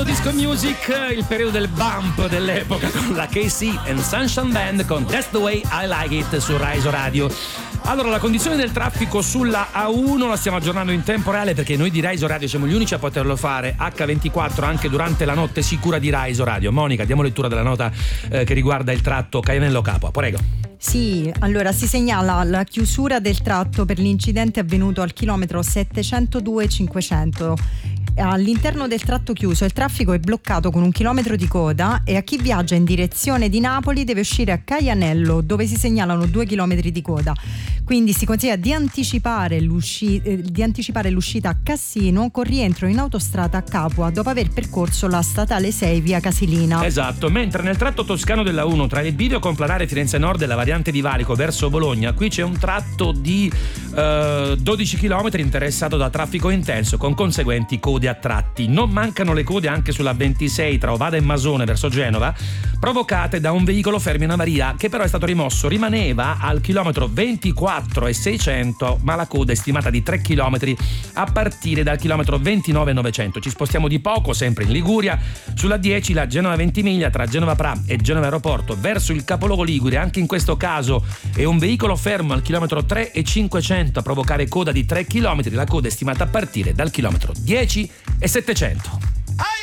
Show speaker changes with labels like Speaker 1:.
Speaker 1: disco music, il periodo del bump dell'epoca con la KC and Sunshine Band con That's the Way I Like It su Rise Radio. Allora, la condizione del traffico sulla A1 la stiamo aggiornando in tempo reale perché noi di Rise Radio siamo gli unici a poterlo fare H24 anche durante la notte sicura di Rise Radio. Monica, diamo lettura della nota che riguarda il tratto Caianello Capua, prego.
Speaker 2: Sì, allora si segnala la chiusura del tratto per l'incidente avvenuto al chilometro 702,500. All'interno del tratto chiuso il traffico è bloccato con 1 chilometro di coda e a chi viaggia in direzione di Napoli deve uscire a Caianello, dove si segnalano 2 chilometri di coda. Quindi si consiglia di anticipare l'uscita a Cassino con rientro in autostrada a Capua dopo aver percorso la statale 6 via Casilina.
Speaker 1: Esatto, mentre nel tratto toscano della 1 tra il bivio con Planare Firenze Nord e la variante di Valico verso Bologna, qui c'è un tratto di 12 km interessato da traffico intenso con conseguenti code a tratti. Non mancano le code anche sulla 26 tra Ovada e Masone verso Genova, provocate da un veicolo fermo in avaria che però è stato rimosso. Rimaneva al chilometro 24,600, ma la coda è stimata di 3 km a partire dal chilometro 29,900. Ci spostiamo di poco, sempre in Liguria, sulla 10 la Genova Ventimiglia tra Genova Pra e Genova Aeroporto verso il capoluogo ligure. Anche in questo caso è un veicolo fermo al chilometro 3,500 a provocare coda di 3 km. La coda è stimata a partire dal chilometro 10,700.